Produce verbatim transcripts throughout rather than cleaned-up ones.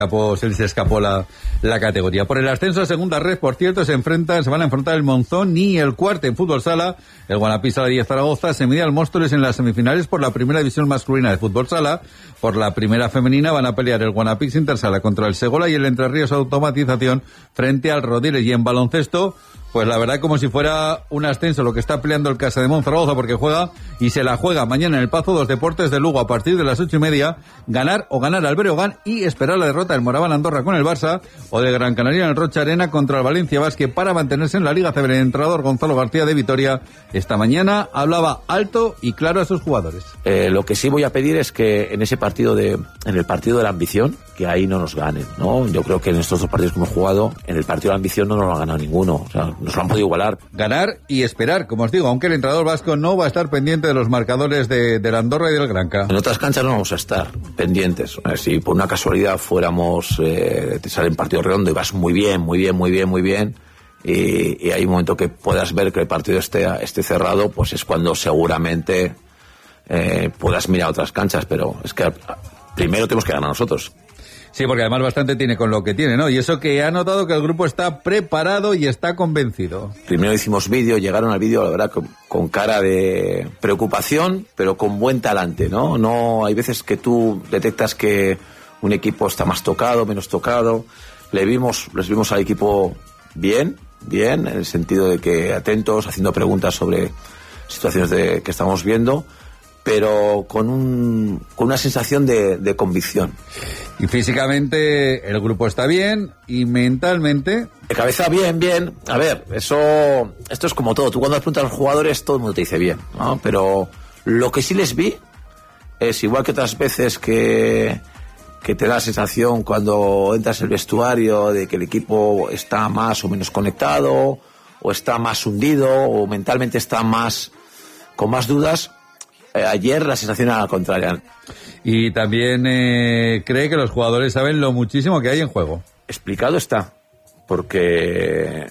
escapó, se les escapó la, la categoría. Por el ascenso a segunda red, por cierto, se enfrentan, se van a enfrentar el Monzón y el Cuarte en fútbol sala. El Guanapí Sala diez Zaragoza se mide al Móstoles en las semifinales por la primera división masculina de fútbol sala. Por la primera femenina van a pelear el Guanapí Intersala contra el Segola y el Entre Ríos Automatización frente al Rodiles. Y en baloncesto, pues la verdad como si fuera un ascenso lo que está peleando el Casademón Zaragoza, porque juega y se la juega mañana en el Pazo dos Deportes de Lugo a partir de las ocho y media, ganar o ganar al Breogán y esperar la derrota del Moraván Andorra con el Barça o de Gran Canaria en el Rocha Arena contra el Valencia Basket para mantenerse en la Liga C B. El entrenador Gonzalo García de Vitoria esta mañana hablaba alto y claro a sus jugadores. Eh, lo que sí voy a pedir es que en ese partido de, en el partido de la ambición, que ahí no nos ganen, ¿no? Yo creo que en estos dos partidos que hemos jugado, en el partido de la ambición no nos lo ha ganado ninguno, o sea, nos lo han podido igualar. Ganar y esperar, como os digo, aunque el entrenador vasco no va a estar pendiente de los marcadores de, de la Andorra y del Granca. En otras canchas no vamos a estar pendientes. Si por una casualidad fuéramos, eh, te sale un partido redondo y vas muy bien, muy bien, muy bien, muy bien, y, y hay un momento que puedas ver que el partido esté, esté cerrado, pues es cuando seguramente eh, puedas mirar otras canchas, pero es que primero tenemos que ganar nosotros. Sí, porque además bastante tiene con lo que tiene, ¿no? Y eso que ha notado que el grupo está preparado y está convencido. Primero hicimos vídeo, llegaron al vídeo, la verdad, con, con cara de preocupación, pero con buen talante, ¿no? No, hay veces que tú detectas que un equipo está más tocado, menos tocado. Le vimos, les vimos al equipo bien, bien, en el sentido de que atentos, haciendo preguntas sobre situaciones de, que estamos viendo, pero con un con una sensación de, de convicción. Y físicamente el grupo está bien y mentalmente... De cabeza bien, bien. A ver, eso esto es como todo. Tú cuando preguntas a los jugadores todo el mundo te dice bien, ¿no? Pero lo que sí les vi es igual que otras veces que, que te da la sensación cuando entras en el vestuario de que el equipo está más o menos conectado o está más hundido o mentalmente está más con más dudas. Eh, ayer la sensación era la contraria. Y también eh, cree que los jugadores saben lo muchísimo que hay en juego. Explicado está, porque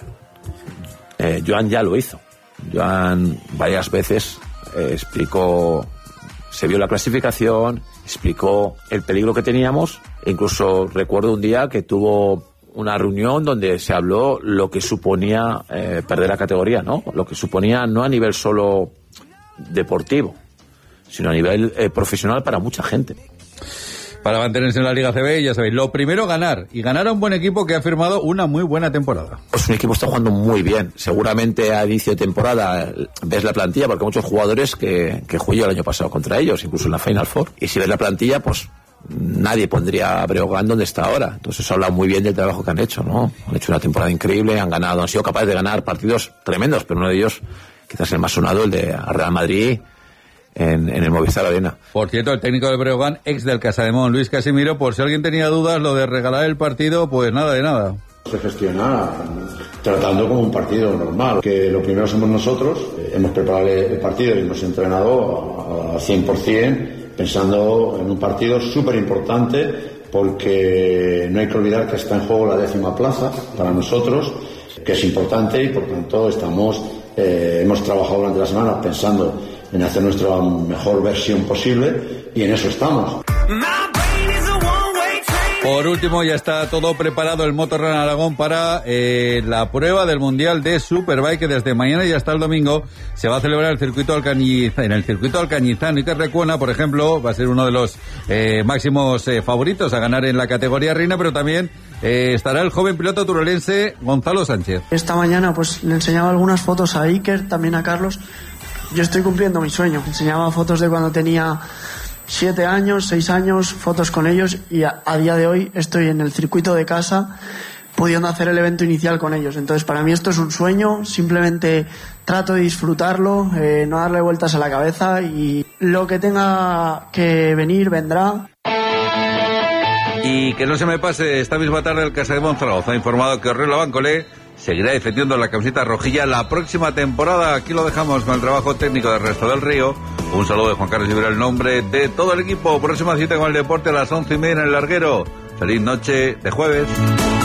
eh, Joan ya lo hizo. Joan varias veces eh, explicó, se vio la clasificación, explicó el peligro que teníamos, e incluso recuerdo un día que tuvo una reunión donde se habló lo que suponía eh, perder la categoría, ¿no? Lo que suponía no a nivel solo deportivo, sino a nivel eh, profesional para mucha gente. Para mantenerse en la Liga C B, ya sabéis, lo primero ganar, y ganar a un buen equipo que ha firmado una muy buena temporada. Pues un equipo está jugando muy bien. Seguramente a inicio de temporada ves la plantilla, porque hay muchos jugadores que, que jugué el año pasado contra ellos, incluso en la Final Four. Y si ves la plantilla, pues nadie pondría a Breogán donde está ahora. Entonces eso habla muy bien del trabajo que han hecho, ¿no? Han hecho una temporada increíble, han ganado, han sido capaces de ganar partidos tremendos, pero uno de ellos, quizás el más sonado, el de Real Madrid, En, en el Movistar Arena. Por cierto, el técnico del Breogán, ex del Casademón, Luis Casimiro, por si alguien tenía dudas, lo de regalar el partido, pues nada de nada. Se gestiona tratando como un partido normal, que lo primero somos nosotros, hemos preparado el partido y hemos entrenado a cien por ciento pensando en un partido súper importante, porque no hay que olvidar que está en juego la décima plaza para nosotros, que es importante, y por tanto estamos eh, hemos trabajado durante la semana pensando en hacer nuestra mejor versión posible, y en eso estamos. Por último, ya está todo preparado el Motorrun Aragón para eh, la prueba del Mundial de Superbike, que desde mañana y hasta el domingo se va a celebrar el circuito Alcañiz, en el circuito Alcañizano, y que Recuona, por ejemplo, va a ser uno de los eh, máximos eh, favoritos a ganar en la categoría reina, pero también eh, estará el joven piloto turolense Gonzalo Sánchez. Esta mañana pues le enseñaba algunas fotos a Iker, también a Carlos. Yo estoy cumpliendo mi sueño. Enseñaba fotos de cuando tenía siete años, seis años, fotos con ellos, y a, a día de hoy estoy en el circuito de casa pudiendo hacer el evento inicial con ellos. Entonces para mí esto es un sueño, simplemente trato de disfrutarlo, eh, no darle vueltas a la cabeza, y lo que tenga que venir vendrá. Y que no se me pase, esta misma tarde el Casademón Zaragoza ha informado que Orriola Bancolé seguirá defendiendo la camiseta rojilla la próxima temporada. Aquí lo dejamos con el trabajo técnico del Resto del Río. Un saludo de Juan Carlos Rivera, el nombre de todo el equipo. Próxima cita con el deporte a las once y media en el Larguero. Feliz noche de jueves.